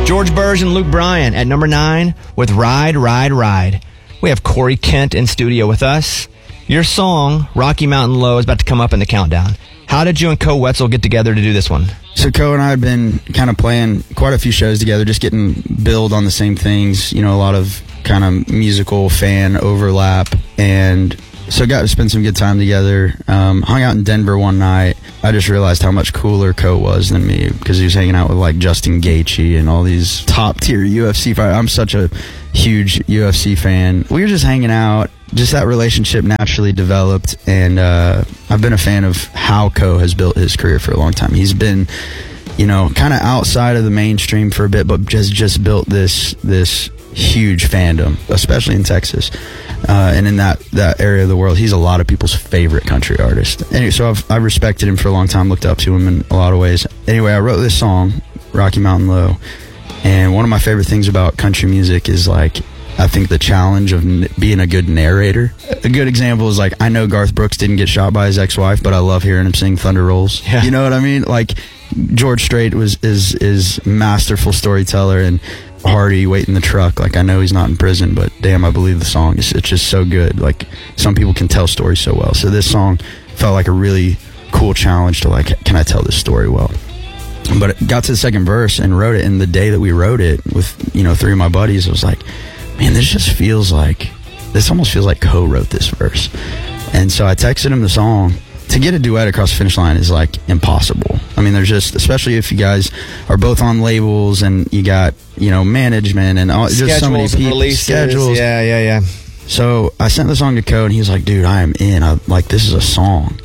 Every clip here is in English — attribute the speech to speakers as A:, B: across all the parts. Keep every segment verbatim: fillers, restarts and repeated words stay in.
A: George Burge and Luke Bryan at number nine with Ride, Ride, Ride. We have Corey Kent in studio with us. Your song, Rocky Mountain Low, is about to come up in the countdown. How did you and Co Wetzel get together to do this one?
B: So Co and I had been kind of playing quite a few shows together, just getting billed on the same things, you know, a lot of kind of musical fan overlap, and so got to spend some good time together. Um, hung out in Denver one night. I just realized how much cooler Co was than me, because he was hanging out with like Justin Gaethje and all these top tier U F C fighters. I'm such a huge U F C fan. We were just hanging out. Just that relationship naturally developed, and uh, I've been a fan of how Co has built his career for a long time. He's been, you know, kind of outside of the mainstream for a bit, but just just built this this huge fandom, especially in Texas, uh, and in that, that area of the world. He's a lot of people's favorite country artist. Anyway, so I've, I've respected him for a long time, looked up to him in a lot of ways. Anyway, I wrote this song, Rocky Mountain Low, and one of my favorite things about country music is, like, I think the challenge of n- being a good narrator. A good example is, like, I know Garth Brooks didn't get shot by his ex-wife, but I love hearing him sing Thunder Rolls. Yeah. You know what I mean? Like, George Strait was is is masterful storyteller, and Hardy waiting the truck. Like, I know he's not in prison, but damn, I believe the song. It's, it's just so good. Like, some people can tell stories so well. So this song felt like a really cool challenge to, like, can I tell this story well? But it got to the second verse and wrote it, and the day that we wrote it with, you know, three of my buddies, I was like, man, this just feels like, this almost feels like Co wrote this verse. And so I texted him the song. To get a duet across the finish line is, like, impossible. I mean, there's just, especially if you guys are both on labels and you got, you know, management and all, just so many people,
A: releases,
B: schedules.
A: Yeah, yeah, yeah.
B: So I sent the song to Co, and he was like, dude, I am in. I, like, this is a song.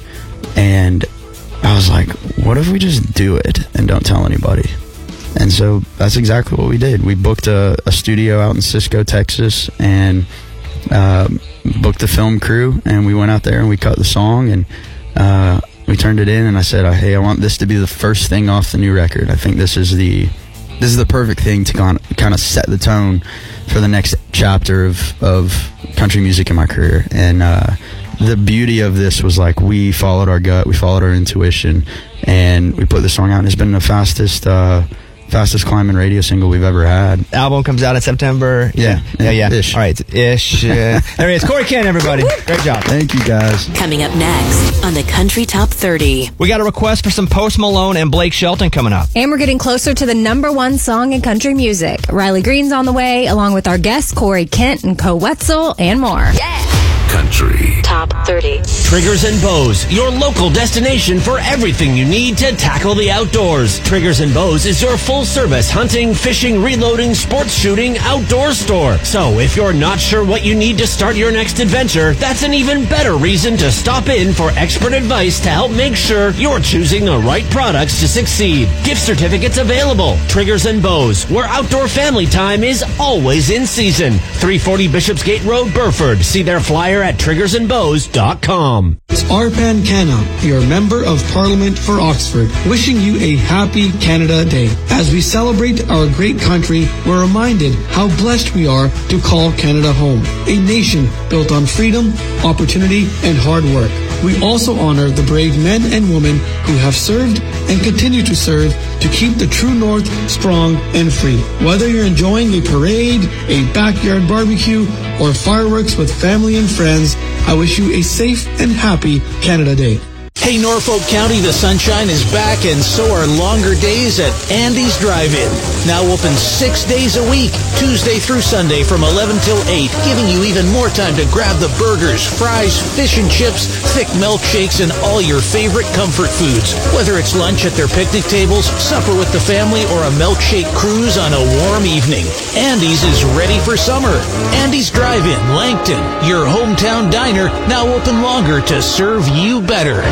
B: And I was like, what if we just do it and don't tell anybody? And so that's exactly what we did. We booked a, a studio out in Cisco, Texas, and uh, booked the film crew, and we went out there and we cut the song, and uh, we turned it in, and I said, hey, I want this to be the first thing off the new record. I think this is the this is the perfect thing to kind of, kind of set the tone for the next chapter of, of country music in my career. And uh, the beauty of this was, like, we followed our gut, we followed our intuition, and we put the song out, and it's been the fastest uh, fastest climbing radio single we've ever had.
A: Album comes out in September.
B: Yeah,
A: yeah, yeah. yeah.
B: Ish.
A: All right, ish. Uh, there he is, Corey Kent, everybody. Great job.
B: Thank you, guys.
C: Coming up next on the Country Top thirty.
A: We got a request for some Post Malone and Blake Shelton coming up.
D: And we're getting closer to the number one song in country music. Riley Green's on the way, along with our guests Corey Kent and Co Wetzel, and more.
C: Yeah.
E: Country
C: Top thirty.
F: Triggers and Bows, your local destination for everything you need to tackle the outdoors. Triggers and Bows is your full-service hunting, fishing, reloading, sports shooting, outdoor store. So if you're not sure what you need to start your next adventure, that's an even better reason to stop in for expert advice to help make sure you're choosing the right products to succeed. Gift certificates available. Triggers and Bows, where outdoor family time is always in season. three forty Bishopsgate Road, Burford. See their flyer at triggers and bows dot com.
G: It's Arpan Canna, your Member of Parliament for Oxford, wishing you a happy Canada Day. As we celebrate our great country, we're reminded how blessed we are to call Canada home, a nation built on freedom, opportunity, and hard work. We also honor the brave men and women who have served and continue to serve to keep the true North strong and free. Whether you're enjoying a parade, a backyard barbecue, or fireworks with family and friends, I wish you a safe and happy Canada Day.
H: Hey, Norfolk County, the sunshine is back, and so are longer days at Andy's Drive-In. Now open six days a week, Tuesday through Sunday from eleven till eight, giving you even more time to grab the burgers, fries, fish and chips, thick milkshakes, and all your favorite comfort foods. Whether it's lunch at their picnic tables, supper with the family, or a milkshake cruise on a warm evening, Andy's is ready for summer. Andy's Drive-In, Langton, your hometown diner, now open longer to serve you better.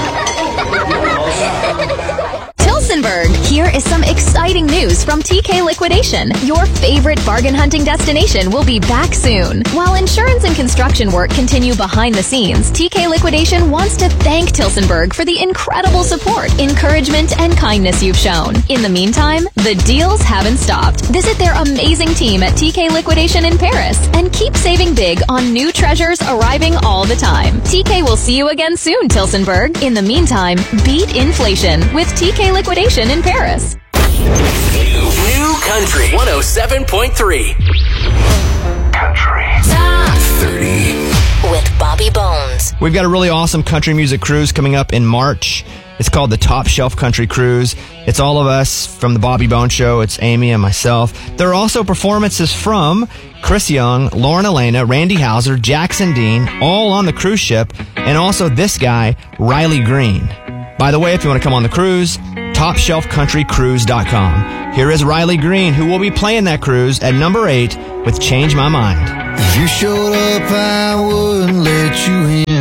I: Tilsonburg, here is some exciting news from T K Liquidation. Your favorite bargain hunting destination will be back soon. While insurance and construction work continue behind the scenes, T K Liquidation wants to thank Tilsonburg for the incredible support, encouragement, and kindness you've shown. In the meantime, the deals haven't stopped. Visit their amazing team at T K Liquidation in Paris and keep saving big on new treasures arriving all the time. T K will see you again soon, Tilsonburg. In the meantime, beat inflation with T K Liquidation in Paris.
E: New, new country. Country one oh seven point three. Country
C: Top
E: thirty.
C: with Bobby Bones.
A: We've got a really awesome country music cruise coming up in March. It's called the Top Shelf Country Cruise. It's all of us from the Bobby Bones Show. It's Amy and myself. There are also performances from Chris Young, Lauren Elena, Randy Houser, Jackson Dean, all on the cruise ship, and also this guy, Riley Green. By the way, if you want to come on the cruise, top shelf country cruise dot com. Here is Riley Green, who will be playing that cruise at number eight with Change My Mind.
J: If you showed up, I wouldn't let you in.